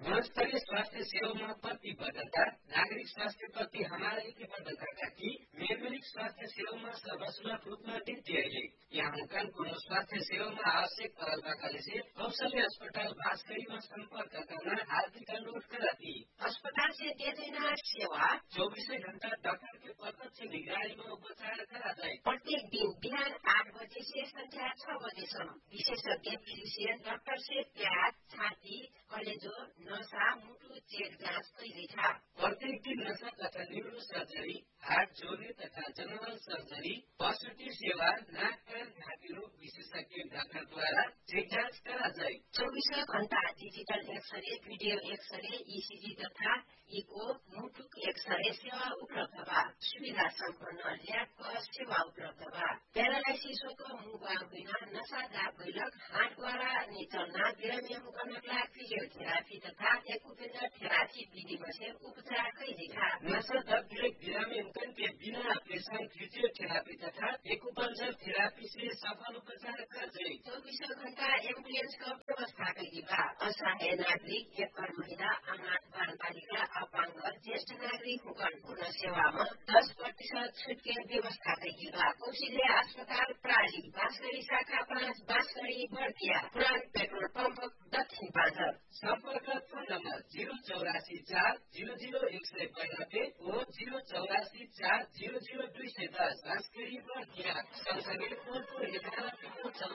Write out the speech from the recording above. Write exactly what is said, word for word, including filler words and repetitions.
गुणस्तरीय स्वास्थ्य सेवामा प्रतिबद्धता, नागरिक स्वास्थ्य प्रति हमारा प्रतिबद्धता की मेरमेरिक स्वास्थ्य सेवामा सर्वसुलभ रूपमा दिए यहाँ हुकन कुनो स्वास्थ्य सेवामा आवश्यक परलबाकाले से कौशल्य अस्पताल बाँसगढीमा सम्पर्क गर्न हार्दिक अनुरोध करती। अस्पताल से दिए जाने सेवा चौबीसों घंटा डॉक्टर के प्रत्यक्ष निगरानी में उपचार करा जाए। प्रत्येक दिन बिहान आठ बजे से संध्या छह बजेसम्म विशेषज्ञ फिजिशियन डाक्टर से प्याज, छाती, कलेजो, नसा, मुटु चेक जाँच कैले। प्रत्येक दिन नसा तथा न्यूरो सर्जरी, हार्ट जोड्ने तथा जनरल सर्जरी, प्रसूति सेवा, नाक कान घाँटी रोग विशेषज्ञ डाक्टरद्वारा चेक जाँच करा जाए। चौबीसों घंटा digital x-ray, video x-ray, ECG तथा इको, मुटुक एक्सरे सेवा उपलब्ध बा। सुविधा सम्पन्न ल्याब सेवा उपलब्ध बा। प्यारालाइसिसको मुगा बिना नशा दाब गैलक हाटद्वारा निचलना बिरामी मुकनकला फिजियोथेरापी तथा एक्युपेंचर थेरापी विधि से उपचार कैलिखा। नशा दाब गैलक बिरामी मुकन के बिना ऑपरेशन फिजियोथेरापी तथा एक्युपेंचर थेरापी से सफल उपचार कर जाए। चौबीसों घंटा एम्बुलेंस का व्यवस्था कैली बा। असहाय नागरिक, एकर महिला, अनाथ बाल बालिका, अपांग, ज्येष्ठ नागरिक हुकन पूर्ण सेवा में दस प्रतिशत छूट के व्यवस्था कैली बा। कौशल्य अस्पताल प्राली बाँसगढी शाखा पाँच बाँसगढी बर्दिया पुरान पेट्रोल पंप दक्षिण पाँचर। संपर्क फोन नंबर जीरो चौरासी चार जीरो जीरो एक सौ बयानब्बे और जीरो चौरासी चार जीरो जीरो दुई सौ दस बाँसगढी बर्दिया सँगसँगै